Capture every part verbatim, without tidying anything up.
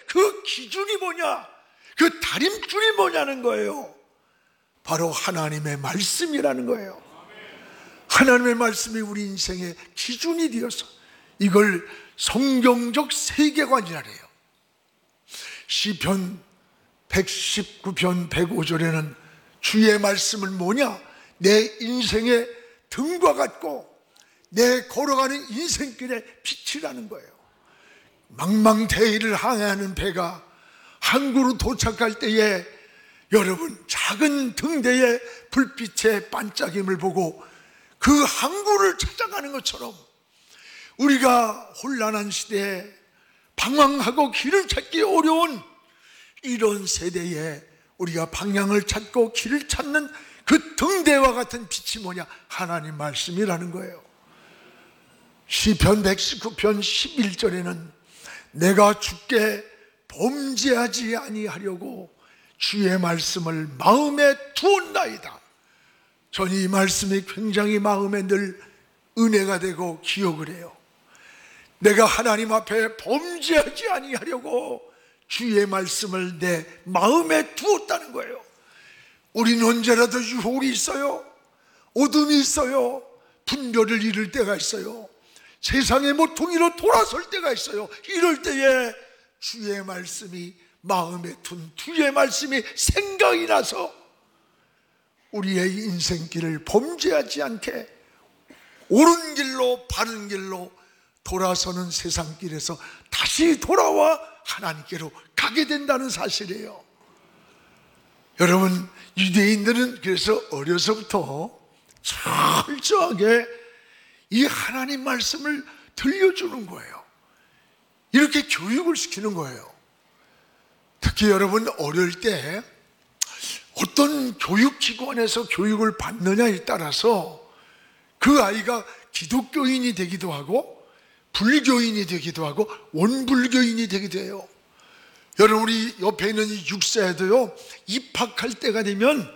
그 기준이 뭐냐, 그 다림줄이 뭐냐는 거예요. 바로 하나님의 말씀이라는 거예요. 하나님의 말씀이 우리 인생의 기준이 되어서 이걸 성경적 세계관이라래요. 시편 백십구 편 백오 절에는 주의 말씀은 뭐냐, 내 인생의 등과 같고 내 걸어가는 인생길의 빛이라는 거예요. 망망대해를 항해하는 배가 항구로 도착할 때에 여러분 작은 등대의 불빛의 반짝임을 보고 그 항구를 찾아가는 것처럼 우리가 혼란한 시대에 방황하고 길을 찾기 어려운 이런 세대에 우리가 방향을 찾고 길을 찾는 그 등대와 같은 빛이 뭐냐, 하나님 말씀이라는 거예요. 시편 백십구 편 십일 절에는 내가 주께 범죄하지 아니하려고 주의 말씀을 마음에 두었나이다. 저는 이 말씀이 굉장히 마음에 늘 은혜가 되고 기억을 해요. 내가 하나님 앞에 범죄하지 아니하려고 주의 말씀을 내 마음에 두었다는 거예요. 우리는 언제라도 유혹이 있어요. 어둠이 있어요. 분별을 잃을 때가 있어요. 세상의 모퉁이로 돌아설 때가 있어요. 이럴 때에 주의 말씀이 마음에 둔 주의 말씀이 생각이 나서 우리의 인생길을 범죄하지 않게 옳은 길로 바른 길로 돌아서는 세상길에서 다시 돌아와 하나님께로 가게 된다는 사실이에요. 여러분, 유대인들은 그래서 어려서부터 철저하게 이 하나님 말씀을 들려주는 거예요. 이렇게 교육을 시키는 거예요. 특히 여러분 어릴 때 어떤 교육기관에서 교육을 받느냐에 따라서 그 아이가 기독교인이 되기도 하고 불교인이 되기도 하고 원불교인이 되기도 해요. 여러분, 우리 옆에 있는 이 육사에도요, 입학할 때가 되면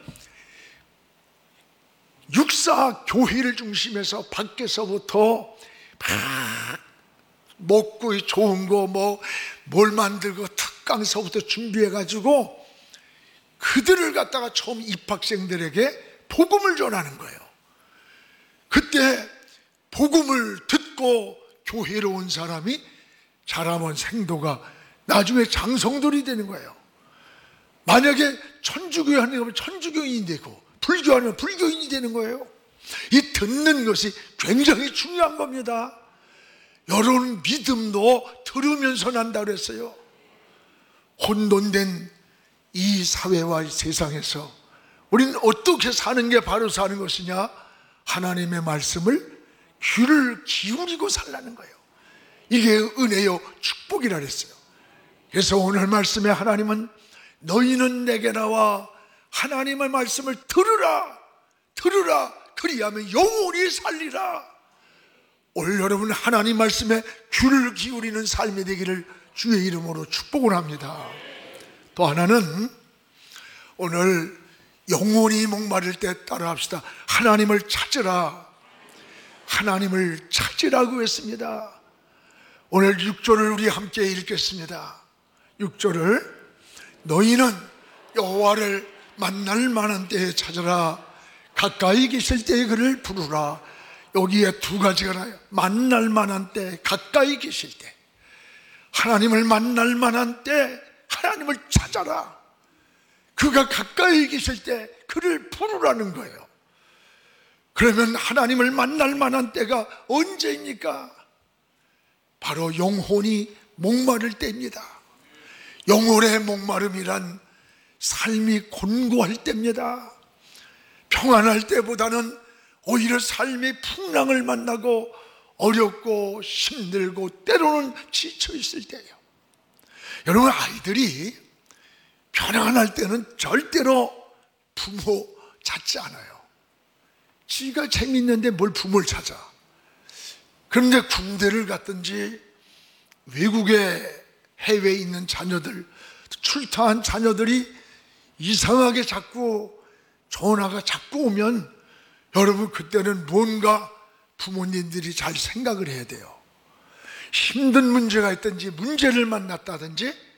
육사 교회를 중심해서 밖에서부터 막 먹고 좋은 거 뭐 뭘 만들고 특강서부터 준비해가지고 그들을 갖다가 처음 입학생들에게 복음을 전하는 거예요. 그때 복음을 듣고 교회로 온 사람이 자라면 생도가 나중에 장성들이 되는 거예요. 만약에 천주교 하면 천주교인이 되고 불교하면 불교인이 되는 거예요. 이 듣는 것이 굉장히 중요한 겁니다. 여러분, 믿음도 들으면서 난다 그랬어요. 혼돈된 이 사회와 이 세상에서 우리는 어떻게 사는 게 바로 사는 것이냐? 하나님의 말씀을 귀를 기울이고 살라는 거예요. 이게 은혜요 축복이라 그랬어요. 그래서 오늘 말씀에 하나님은 너희는 내게 나와 하나님의 말씀을 들으라 들으라 그리하면 영원히 살리라. 오늘 여러분 하나님 말씀에 귀를 기울이는 삶이 되기를 주의 이름으로 축복을 합니다. 또 하나는 오늘 영원히 목마를 때 따라합시다. 하나님을 찾으라. 하나님을 찾으라고 했습니다. 오늘 육 절을 우리 함께 읽겠습니다. 육 절을 너희는 여호와를 만날 만한 때에 찾으라. 가까이 계실 때에 그를 부르라. 여기에 두 가지가 나요. 만날 만한 때, 가까이 계실 때. 하나님을 만날 만한 때 하나님을 찾아라. 그가 가까이 계실 때 그를 부르라는 거예요. 그러면 하나님을 만날 만한 때가 언제입니까? 바로 영혼이 목마를 때입니다. 영혼의 목마름이란 삶이 곤고할 때입니다. 평안할 때보다는 오히려 삶이 풍랑을 만나고 어렵고 힘들고 때로는 지쳐 있을 때예요. 여러분, 아이들이 편안할 때는 절대로 부모 찾지 않아요. 지가 재밌는데 뭘 부모를 찾아. 그런데 군대를 갔든지 외국에 해외에 있는 자녀들, 출타한 자녀들이 이상하게 자꾸 전화가 자꾸 오면 여러분 그때는 뭔가 부모님들이 잘 생각을 해야 돼요. 힘든 문제가 있든지 문제를 만났다든지